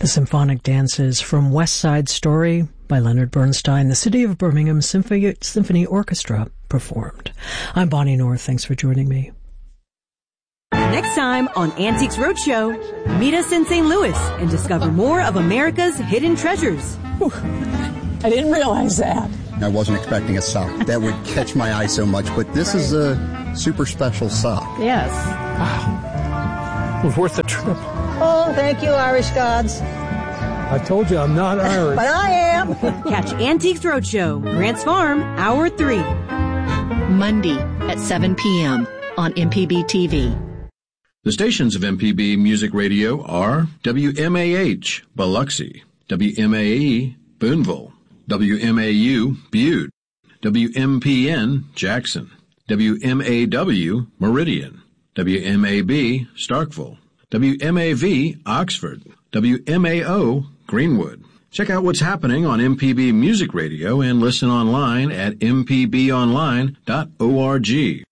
The symphonic dances from West Side Story by Leonard Bernstein, the City of Birmingham Symphony Orchestra performed. I'm Bonnie North. Thanks for joining me. Next time on Antiques Roadshow, meet us in St. Louis and discover more of America's hidden treasures. Whew. I didn't realize that. I wasn't expecting a sock that would catch my eye so much, but this is a super special sock. Yes. Wow. It was worth the trip. Oh, thank you, Irish gods. I told you I'm not Irish. But I am. Catch Antiques Roadshow, Grants Farm, Hour 3. Monday at 7 p.m. on MPB TV. The stations of MPB Music Radio are WMAH, Biloxi, WMAE, Boonville, WMAU, Butte, WMPN, Jackson, WMAW, Meridian, WMAB, Starkville, WMAV, Oxford, WMAO, Greenwood. Check out what's happening on MPB Music Radio and listen online at mpbonline.org.